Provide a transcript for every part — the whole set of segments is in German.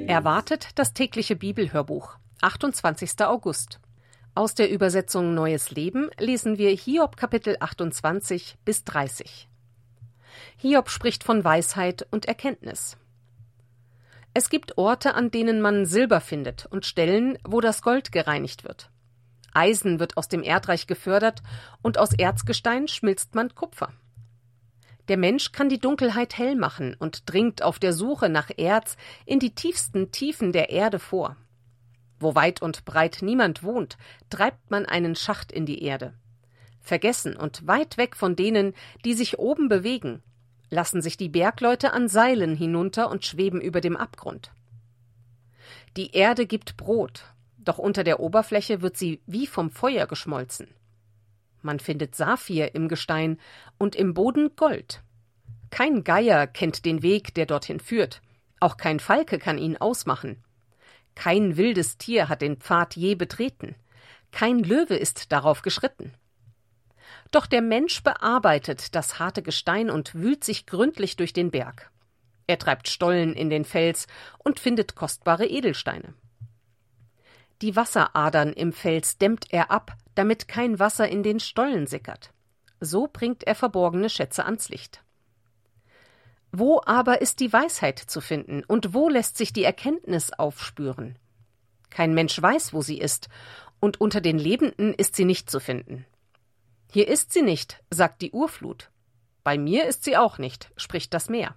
Erwartet das tägliche Bibelhörbuch, 28. August. Aus der Übersetzung Neues Leben lesen wir Hiob Kapitel 28 bis 30. Hiob spricht von Weisheit und Erkenntnis. Es gibt Orte, an denen man Silber findet, und Stellen, wo das Gold gereinigt wird. Eisen wird aus dem Erdreich gefördert, und aus Erzgestein schmilzt man Kupfer. Der Mensch kann die Dunkelheit hell machen und dringt auf der Suche nach Erz in die tiefsten Tiefen der Erde vor. Wo weit und breit niemand wohnt, treibt man einen Schacht in die Erde. Vergessen und weit weg von denen, die sich oben bewegen, lassen sich die Bergleute an Seilen hinunter und schweben über dem Abgrund. Die Erde gibt Brot, doch unter der Oberfläche wird sie wie vom Feuer geschmolzen. Man findet Saphir im Gestein und im Boden Gold. Kein Geier kennt den Weg, der dorthin führt. Auch kein Falke kann ihn ausmachen. Kein wildes Tier hat den Pfad je betreten. Kein Löwe ist darauf geschritten. Doch der Mensch bearbeitet das harte Gestein und wühlt sich gründlich durch den Berg. Er treibt Stollen in den Fels und findet kostbare Edelsteine. Die Wasseradern im Fels dämmt er ab, damit kein Wasser in den Stollen sickert. So bringt er verborgene Schätze ans Licht. Wo aber ist die Weisheit zu finden, und wo lässt sich die Erkenntnis aufspüren? Kein Mensch weiß, wo sie ist, und unter den Lebenden ist sie nicht zu finden. Hier ist sie nicht, sagt die Urflut. Bei mir ist sie auch nicht, spricht das Meer.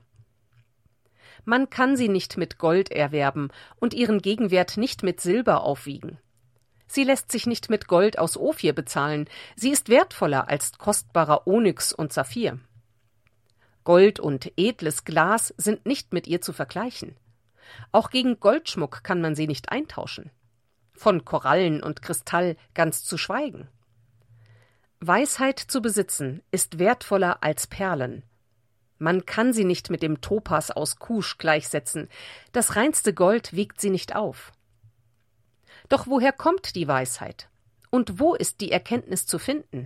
Man kann sie nicht mit Gold erwerben und ihren Gegenwert nicht mit Silber aufwiegen. Sie lässt sich nicht mit Gold aus Ophir bezahlen, sie ist wertvoller als kostbarer Onyx und Saphir. Gold und edles Glas sind nicht mit ihr zu vergleichen. Auch gegen Goldschmuck kann man sie nicht eintauschen. Von Korallen und Kristall ganz zu schweigen. Weisheit zu besitzen ist wertvoller als Perlen. Man kann sie nicht mit dem Topas aus Kusch gleichsetzen, das reinste Gold wiegt sie nicht auf. Doch woher kommt die Weisheit? Und wo ist die Erkenntnis zu finden?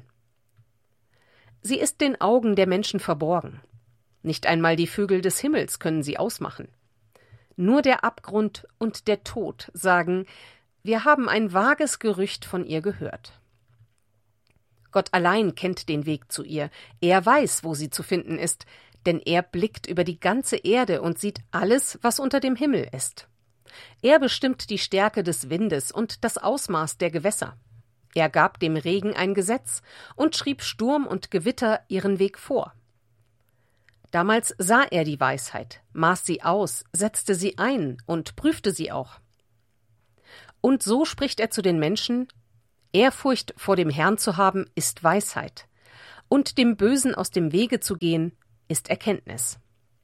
Sie ist den Augen der Menschen verborgen. Nicht einmal die Vögel des Himmels können sie ausmachen. Nur der Abgrund und der Tod sagen, wir haben ein vages Gerücht von ihr gehört. Gott allein kennt den Weg zu ihr, er weiß, wo sie zu finden ist, denn er blickt über die ganze Erde und sieht alles, was unter dem Himmel ist. Er bestimmt die Stärke des Windes und das Ausmaß der Gewässer. Er gab dem Regen ein Gesetz und schrieb Sturm und Gewitter ihren Weg vor. Damals sah er die Weisheit, maß sie aus, setzte sie ein und prüfte sie auch. Und so spricht er zu den Menschen: Ehrfurcht vor dem Herrn zu haben, ist Weisheit, und dem Bösen aus dem Wege zu gehen, ist Erkenntnis.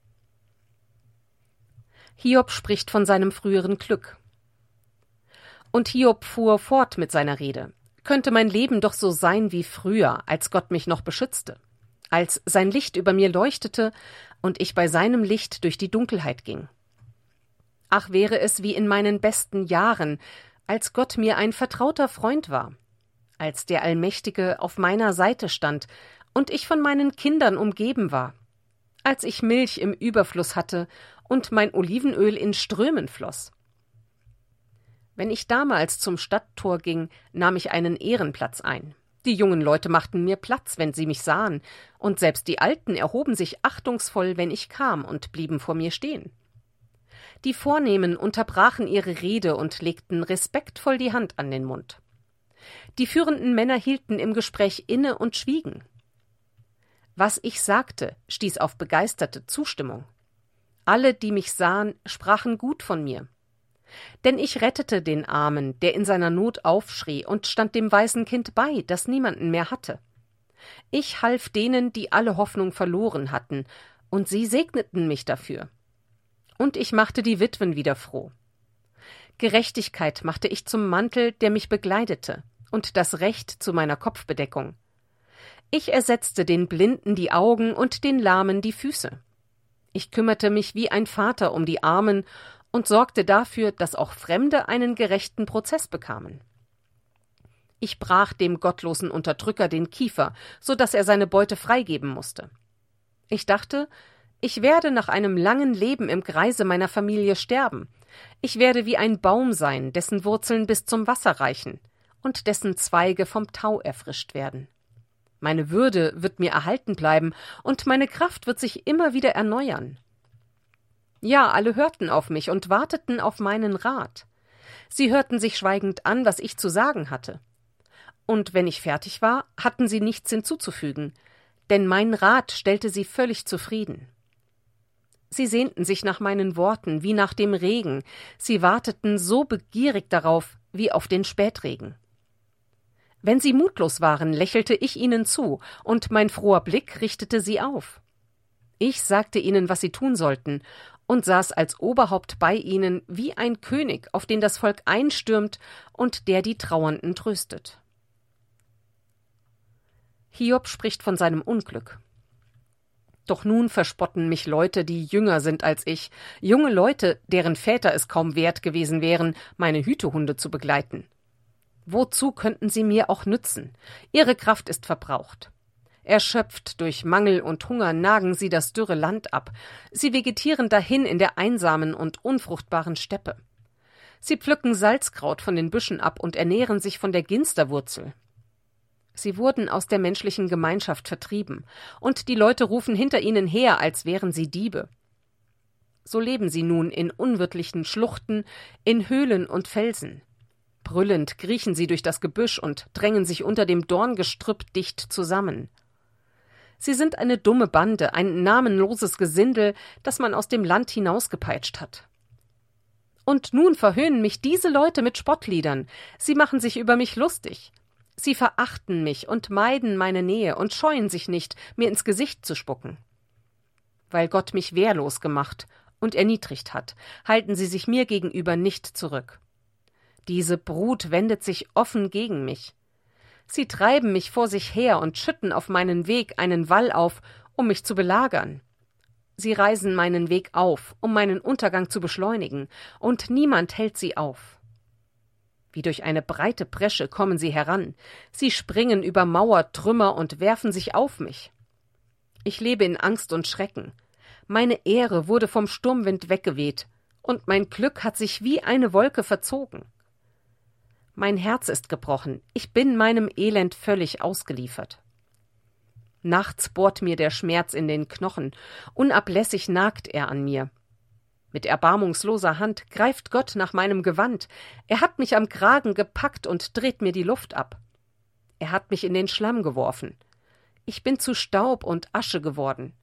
Hiob spricht von seinem früheren Glück. Und Hiob fuhr fort mit seiner Rede. Könnte mein Leben doch so sein wie früher, als Gott mich noch beschützte, als sein Licht über mir leuchtete und ich bei seinem Licht durch die Dunkelheit ging. Ach, wäre es wie in meinen besten Jahren, als Gott mir ein vertrauter Freund war, als der Allmächtige auf meiner Seite stand und ich von meinen Kindern umgeben war, als ich Milch im Überfluss hatte und mein Olivenöl in Strömen floss. Wenn ich damals zum Stadttor ging, nahm ich einen Ehrenplatz ein. Die jungen Leute machten mir Platz, wenn sie mich sahen, und selbst die Alten erhoben sich achtungsvoll, wenn ich kam, und blieben vor mir stehen. Die Vornehmen unterbrachen ihre Rede und legten respektvoll die Hand an den Mund. Die führenden Männer hielten im Gespräch inne und schwiegen. Was ich sagte, stieß auf begeisterte Zustimmung. Alle, die mich sahen, sprachen gut von mir. Denn ich rettete den Armen, der in seiner Not aufschrie, und stand dem weißen Kind bei, das niemanden mehr hatte. Ich half denen, die alle Hoffnung verloren hatten, und sie segneten mich dafür. Und ich machte die Witwen wieder froh. Gerechtigkeit machte ich zum Mantel, der mich bekleidete, und das Recht zu meiner Kopfbedeckung. Ich ersetzte den Blinden die Augen und den Lahmen die Füße. Ich kümmerte mich wie ein Vater um die Armen und sorgte dafür, dass auch Fremde einen gerechten Prozess bekamen. Ich brach dem gottlosen Unterdrücker den Kiefer, so dass er seine Beute freigeben musste. Ich dachte, ich werde nach einem langen Leben im Kreise meiner Familie sterben, Ich werde wie ein Baum sein, dessen Wurzeln bis zum Wasser reichen und dessen Zweige vom Tau erfrischt werden. Meine Würde wird mir erhalten bleiben und meine Kraft wird sich immer wieder erneuern. Ja, alle hörten auf mich und warteten auf meinen Rat. Sie hörten sich schweigend an, was ich zu sagen hatte. Und wenn ich fertig war, hatten sie nichts hinzuzufügen, denn mein Rat stellte sie völlig zufrieden. Sie sehnten sich nach meinen Worten wie nach dem Regen, sie warteten so begierig darauf wie auf den Spätregen. Wenn sie mutlos waren, lächelte ich ihnen zu, und mein froher Blick richtete sie auf. Ich sagte ihnen, was sie tun sollten, und saß als Oberhaupt bei ihnen wie ein König, auf den das Volk einstürmt und der die Trauernden tröstet. Hiob spricht von seinem Unglück. Doch nun verspotten mich Leute, die jünger sind als ich, junge Leute, deren Väter es kaum wert gewesen wären, meine Hütehunde zu begleiten. Wozu könnten sie mir auch nützen? Ihre Kraft ist verbraucht. Erschöpft durch Mangel und Hunger nagen sie das dürre Land ab. Sie vegetieren dahin in der einsamen und unfruchtbaren Steppe. Sie pflücken Salzkraut von den Büschen ab und ernähren sich von der Ginsterwurzel. Sie wurden aus der menschlichen Gemeinschaft vertrieben, und die Leute rufen hinter ihnen her, als wären sie Diebe. So leben sie nun in unwirtlichen Schluchten, in Höhlen und Felsen. Brüllend kriechen sie durch das Gebüsch und drängen sich unter dem Dorngestrüpp dicht zusammen. Sie sind eine dumme Bande, ein namenloses Gesindel, das man aus dem Land hinausgepeitscht hat. Und nun verhöhnen mich diese Leute mit Spottliedern. Sie machen sich über mich lustig. Sie verachten mich und meiden meine Nähe und scheuen sich nicht, mir ins Gesicht zu spucken. Weil Gott mich wehrlos gemacht und erniedrigt hat, halten sie sich mir gegenüber nicht zurück. Diese Brut wendet sich offen gegen mich. Sie treiben mich vor sich her und schütten auf meinen Weg einen Wall auf, um mich zu belagern. Sie reißen meinen Weg auf, um meinen Untergang zu beschleunigen, und niemand hält sie auf. Wie durch eine breite Bresche kommen sie heran. Sie springen über Mauer, Trümmer und werfen sich auf mich. Ich lebe in Angst und Schrecken. Meine Ehre wurde vom Sturmwind weggeweht, und mein Glück hat sich wie eine Wolke verzogen. Mein Herz ist gebrochen, ich bin meinem Elend völlig ausgeliefert. Nachts bohrt mir der Schmerz in den Knochen, unablässig nagt er an mir. Mit erbarmungsloser Hand greift Gott nach meinem Gewand, er hat mich am Kragen gepackt und dreht mir die Luft ab. Er hat mich in den Schlamm geworfen. Ich bin zu Staub und Asche geworden.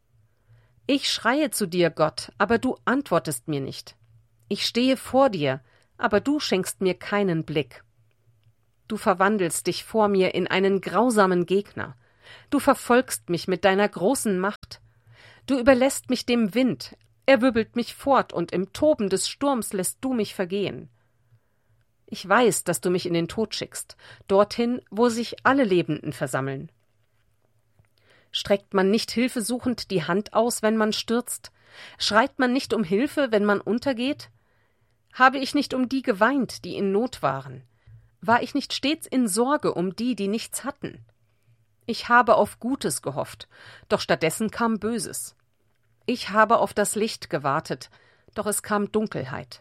Ich schreie zu dir, Gott, aber du antwortest mir nicht. Ich stehe vor dir, aber du schenkst mir keinen Blick. Du verwandelst dich vor mir in einen grausamen Gegner. Du verfolgst mich mit deiner großen Macht. Du überlässt mich dem Wind, er wirbelt mich fort, und im Toben des Sturms lässt du mich vergehen. Ich weiß, dass du mich in den Tod schickst, dorthin, wo sich alle Lebenden versammeln. Streckt man nicht hilfesuchend die Hand aus, wenn man stürzt? Schreit man nicht um Hilfe, wenn man untergeht? Habe ich nicht um die geweint, die in Not waren? War ich nicht stets in Sorge um die, die nichts hatten? Ich habe auf Gutes gehofft, doch stattdessen kam Böses. Ich habe auf das Licht gewartet, doch es kam Dunkelheit.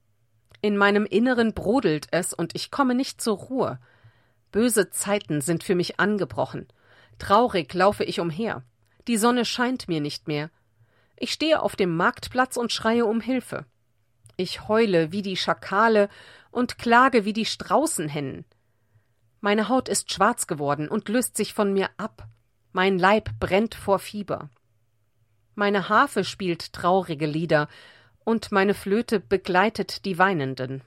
In meinem Inneren brodelt es, und ich komme nicht zur Ruhe. Böse Zeiten sind für mich angebrochen. Traurig laufe ich umher. Die Sonne scheint mir nicht mehr. Ich stehe auf dem Marktplatz und schreie um Hilfe. Ich heule wie die Schakale und klage wie die Straußenhennen. Meine Haut ist schwarz geworden und löst sich von mir ab. Mein Leib brennt vor Fieber. Meine Harfe spielt traurige Lieder, und meine Flöte begleitet die Weinenden.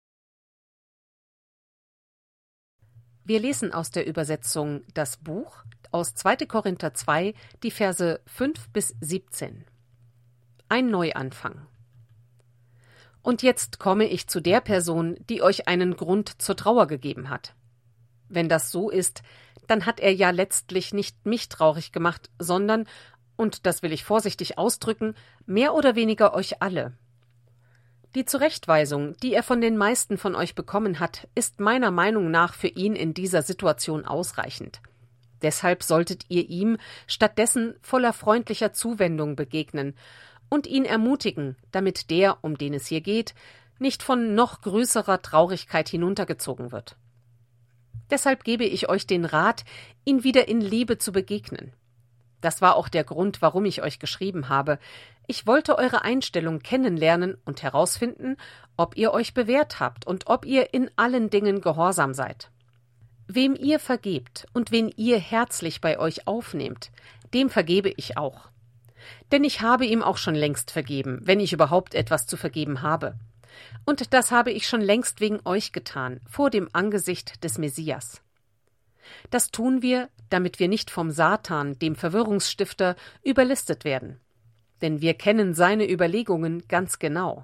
Wir lesen aus der Übersetzung Das Buch aus 2. Korinther 2, die Verse 5 bis 17. Ein Neuanfang. Und jetzt komme ich zu der Person, die euch einen Grund zur Trauer gegeben hat. Wenn das so ist, dann hat er ja letztlich nicht mich traurig gemacht, sondern, und das will ich vorsichtig ausdrücken, mehr oder weniger euch alle. Die Zurechtweisung, die er von den meisten von euch bekommen hat, ist meiner Meinung nach für ihn in dieser Situation ausreichend. Deshalb solltet ihr ihm stattdessen voller freundlicher Zuwendung begegnen und ihn ermutigen, damit der, um den es hier geht, nicht von noch größerer Traurigkeit hinuntergezogen wird. Deshalb gebe ich euch den Rat, ihn wieder in Liebe zu begegnen. Das war auch der Grund, warum ich euch geschrieben habe. Ich wollte eure Einstellung kennenlernen und herausfinden, ob ihr euch bewährt habt und ob ihr in allen Dingen gehorsam seid. Wem ihr vergebt und wen ihr herzlich bei euch aufnehmt, dem vergebe ich auch. Denn ich habe ihm auch schon längst vergeben, wenn ich überhaupt etwas zu vergeben habe. Und das habe ich schon längst wegen euch getan, vor dem Angesicht des Messias. Das tun wir, damit wir nicht vom Satan, dem Verwirrungsstifter, überlistet werden. Denn wir kennen seine Überlegungen ganz genau.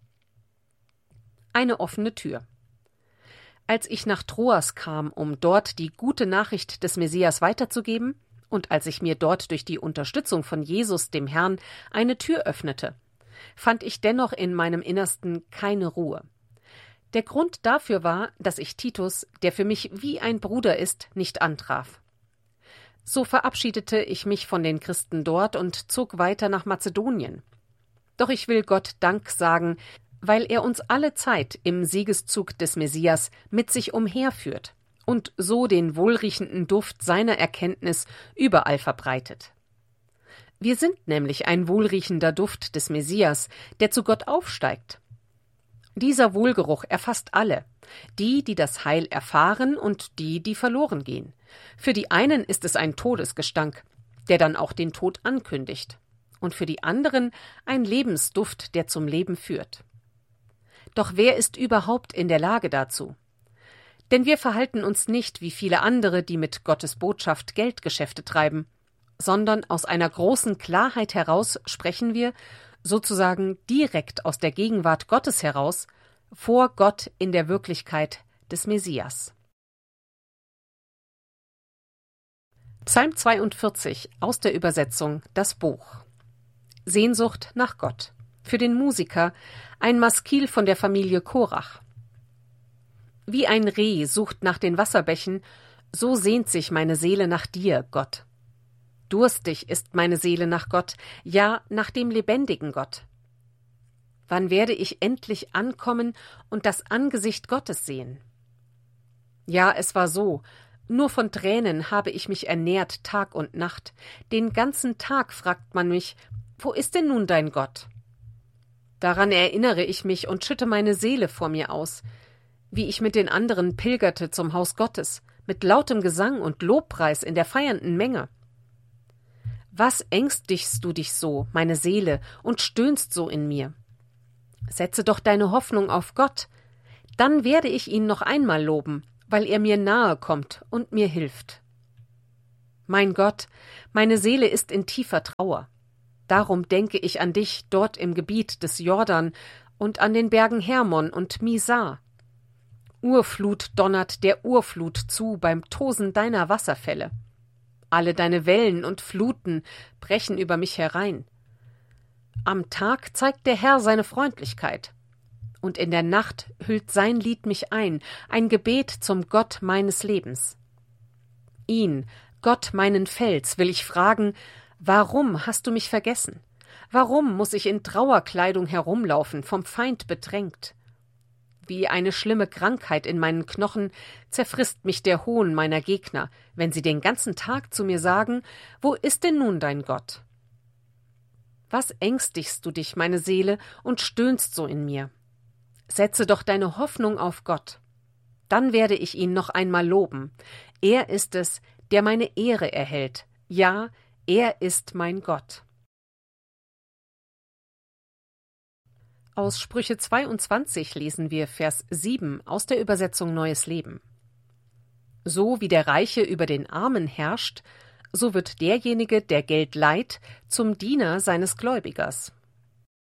Eine offene Tür. Als ich nach Troas kam, um dort die gute Nachricht des Messias weiterzugeben, und als ich mir dort durch die Unterstützung von Jesus, dem Herrn, eine Tür öffnete, fand ich dennoch in meinem Innersten keine Ruhe. Der Grund dafür war, dass ich Titus, der für mich wie ein Bruder ist, nicht antraf. So verabschiedete ich mich von den Christen dort und zog weiter nach Mazedonien. Doch ich will Gott Dank sagen, weil er uns alle Zeit im Siegeszug des Messias mit sich umherführt und so den wohlriechenden Duft seiner Erkenntnis überall verbreitet. Wir sind nämlich ein wohlriechender Duft des Messias, der zu Gott aufsteigt. Dieser Wohlgeruch erfasst alle, die das Heil erfahren und die verloren gehen. Für die einen ist es ein Todesgestank, der dann auch den Tod ankündigt, und für die anderen ein Lebensduft, der zum Leben führt. Doch wer ist überhaupt in der Lage dazu? Denn wir verhalten uns nicht wie viele andere, die mit Gottes Botschaft Geldgeschäfte treiben, sondern aus einer großen Klarheit heraus sprechen wir, sozusagen direkt aus der Gegenwart Gottes heraus, vor Gott in der Wirklichkeit des Messias. Psalm 42 aus der Übersetzung Das Buch. Sehnsucht nach Gott. Für den Musiker ein Maskil von der Familie Korach. Wie ein Reh sucht nach den Wasserbächen, so sehnt sich meine Seele nach dir, Gott. Durstig ist meine Seele nach Gott, ja, nach dem lebendigen Gott. Wann werde ich endlich ankommen und das Angesicht Gottes sehen? Ja, es war so, nur von Tränen habe ich mich ernährt Tag und Nacht. Den ganzen Tag fragt man mich, wo ist denn nun dein Gott? Daran erinnere ich mich und schütte meine Seele vor mir aus, wie ich mit den anderen pilgerte zum Haus Gottes, mit lautem Gesang und Lobpreis in der feiernden Menge. Was ängstigst du dich so, meine Seele, und stöhnst so in mir? Setze doch deine Hoffnung auf Gott, dann werde ich ihn noch einmal loben, weil er mir nahe kommt und mir hilft. Mein Gott, meine Seele ist in tiefer Trauer. Darum denke ich an dich dort im Gebiet des Jordan und an den Bergen Hermon und Misar. Urflut donnert der Urflut zu beim Tosen deiner Wasserfälle. Alle deine Wellen und Fluten brechen über mich herein. Am Tag zeigt der Herr seine Freundlichkeit, und in der Nacht hüllt sein Lied mich ein Gebet zum Gott meines Lebens. Ihn, Gott meinen Fels, will ich fragen, warum hast du mich vergessen? Warum muss ich in Trauerkleidung herumlaufen, vom Feind bedrängt? Wie eine schlimme Krankheit in meinen Knochen zerfrisst mich der Hohn meiner Gegner, wenn sie den ganzen Tag zu mir sagen, wo ist denn nun dein Gott? Was ängstigst du dich, meine Seele, und stöhnst so in mir? Setze doch deine Hoffnung auf Gott. Dann werde ich ihn noch einmal loben. Er ist es, der meine Ehre erhält. Ja, er ist mein Gott. Aus Sprüche 22 lesen wir Vers 7 aus der Übersetzung Neues Leben. So wie der Reiche über den Armen herrscht, so wird derjenige, der Geld leiht, zum Diener seines Gläubigers.